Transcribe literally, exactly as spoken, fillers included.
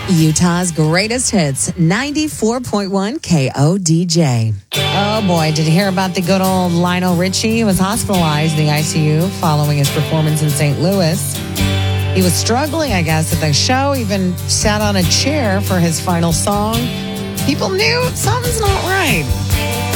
Utah's greatest hits, ninety-four point one K O D J. Oh boy, did you hear about the good old Lionel Richie? He was hospitalized in the I C U following his performance in Saint Louis. He was struggling, I guess, at the show, even sat on a chair for his final song. People knew something's not right.